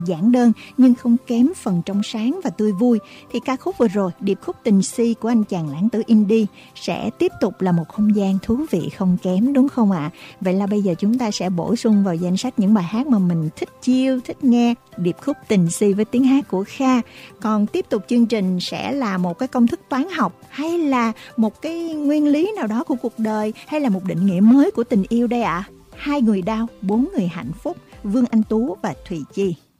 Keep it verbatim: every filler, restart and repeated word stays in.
giản đơn nhưng không kém phần trong sáng và tươi vui, thì ca khúc vừa rồi, điệp khúc Tình Si của anh chàng lãng tử indie sẽ tiếp tục là một không gian thú vị không kém, đúng không ạ? À? Vậy là bây giờ chúng ta sẽ bổ sung vào danh sách những bài hát mà mình thích chill, thích nghe, điệp khúc Tình Si với tiếng hát của Kha. Còn tiếp tục chương trình sẽ là một cái công thức toán học, hay là một cái nguyên lý nào đó của cuộc đời, hay là một định nghĩa mới của tình yêu đây ạ? À? Hai người đau, bốn người hạnh phúc, Vương Anh Tú và Thùy Chi.